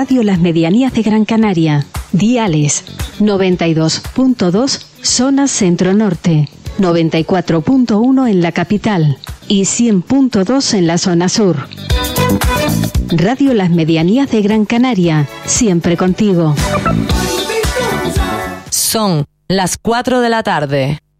Radio Las Medianías de Gran Canaria. Diales 92.2 zona centro-norte, 94.1 en la capital y 100.2 en la zona sur. Radio Las Medianías de Gran Canaria, siempre contigo. Son las 4 de la tarde.